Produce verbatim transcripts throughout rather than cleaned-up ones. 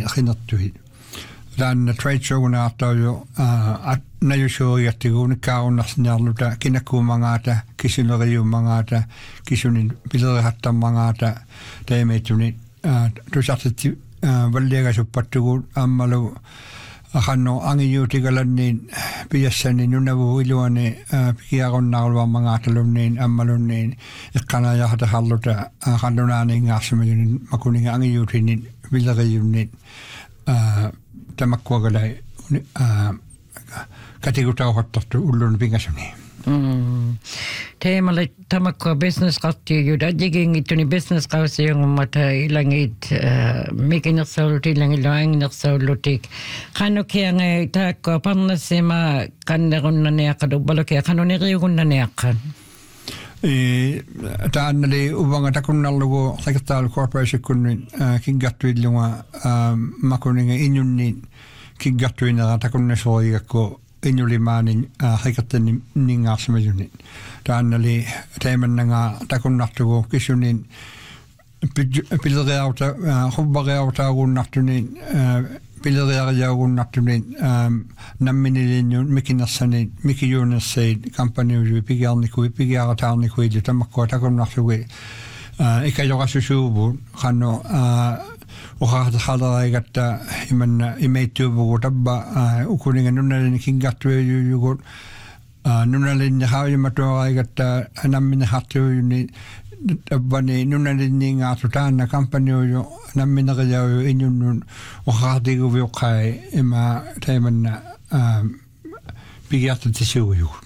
ni rinnattui dan trade show na tayo at na yo show yatigo ni kaunas nyaluta kinakumangata kisinoriu mangata kisunin pilere hatta mangata taimetuni tusatti vallega suppattugu ammalu hanno angiyutigalannin piyassani nunavu iluane pikiagonnaalwa mangatalunnin ammalunnin ikkana yahta halluta hannunani ngasmajun makuninga angiyutinin vilagayunnin tamakkuagalai katigutauhottartu ullun pingasuni teemalle tamakkoa business qattiujuda jigingittuni business qausiungummata ilangit mikinersaullut ilangilla anginersaullutik qanukianga taakkoa parnassima kannerunnaniaqadubbalokia qanuniriugunnaniaqqan e taannali uvanga takunnallugu Secretarial Corporation kunnin kingattuillunga makuninga inyunnin kingattuina takunnesoigakko inulimaanin haikattani ningaasmajunnin taannali teemannanga takunnartugu kisunin pilereauta hubbareautaagunnartunin pilereariaugunnartunin namminilinnun mikinassanin mikiyuunassait kampaniuju pigiarnikui pigiarataarnikuili tamakkua takunnartugi ikajorasusuuvu qanno Ukhata khalaigatta imanna imeittuuvugu tabba ukuninga nunnalini kingattuujujugut nunnalini haajimatuaraigatta nammina hartuujuni tabbani nunnalini ngaatu taanna kampaniuju namminaqijauju inyunnun ukhaatiguviuqqai ima taimanna pigiartatisuujugut.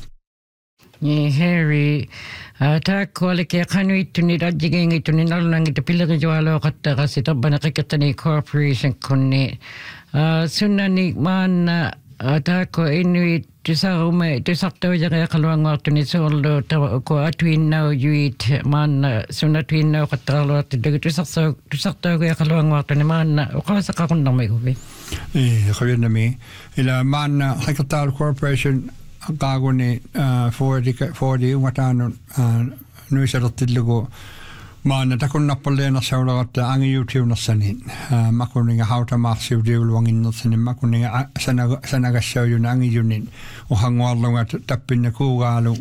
Ni Harry taakkualike qanuittuni rajjigingituni nalunangita pilerijualoqattaqasi tabbana qiqattani corporation kunni sunnani maanna taakko inuit tusarume tusartaujareaqaluanguartuni suorlu ko atuinnaujuit maanna sunnatuinnauqattaqaluartuddugu tusartau tusartaujareaqaluanguartuni maanna uqavasaqaqunnarmiguvi eh qavinnami ila maanna Secretarial Corporation qaaguni forty forty wataanun nuisalertillugu maana takunnarpalleena saulaqatta angiyutiunarsanin makuninga hautamaarsiutiuluanginnersanin makuninga sanagassaujuна angiyunin uhanguarlunga tappinna kuugaalu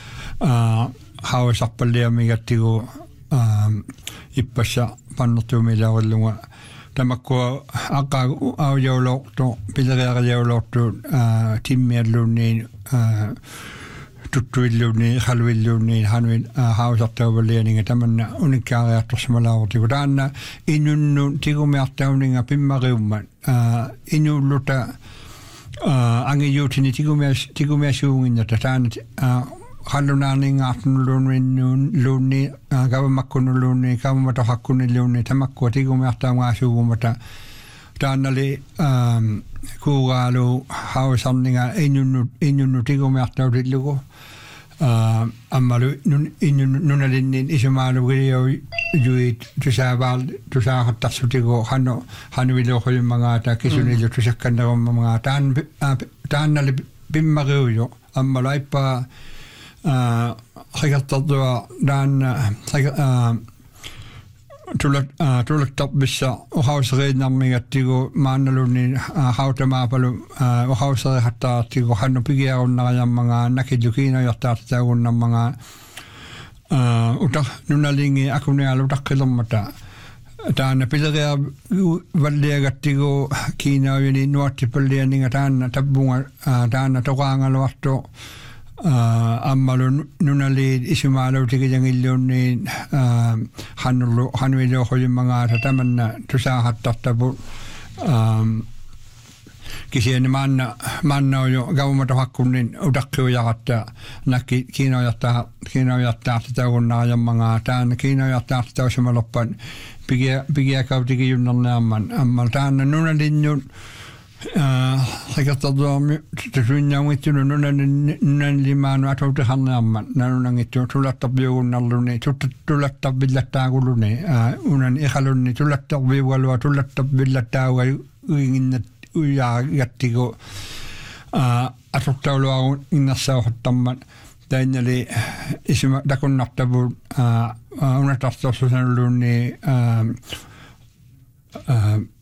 hausarpalleamigattigu ippassa pannertuumilaarillunga tamakkua aqaagu aujaulortu pileriariaulortu timmiallunniin tuttuillunniin halvillunniin hanvin hausartauvallianinga tamanna unikkaariartorsmalaavortigu taanna inunnun tigumiartauninga pimmariumman inulluta angiyuutini tigumias tigumiasuunginnata taanna Hallunaarningaartunulluunninnun luunni kavamakkunulluunni kavamatohakkunilluunni tamakkua tigumiartaungaasuugumata taannali kuugaalu hausarninga inyunnu inyunnu tigumiartautillugu ammalu nunalinnin isumaalugiliau juit tusaavaal tusaahattarsutigu hanno hanuiluohulummangaata kisunillu tusakkandarummangaa taan taannali pimmariujo ammalu aippaa Higattartua daan tulat tulattappissa uhauseriinnarmigattigu maannalunni hautamaapalu uhauserihattaartigu hannu pigiarunnarajammangaa nakillu kiinojartaartitaagunnarmangaa uta nunalingi akunialu taqqilormata taana pilerea valliagattigu kiinaujuni nuattipallianinga taana tabbunga taana toqaangaluartu ammalu nunali isumaalautikijangillunni hannullu hanuiluohulummangaata tamanna tusaahattartapu kisiani maanna maannauju gavumatohakkunnin utaqqiujaqatta nakki kiinojartaa kiinojartaartitaugunnarajammangaa taana kiinojartaartitausumaloppan pigia pigiakautikijunnerneamman ammal taana nunalinnun Higattartuarmi tusuinnaungittuну nunanlimaanu atauteharnearman nanunangittu tulattarpiugunnarluni tulattarpillattaagulluni unan iqalunni tulattarpiugalua tulattarpillattaaga uinginnat uyagattigu aturtauluagu innersauhottarman tainali isima takunnartavu unatartorsusanulluunni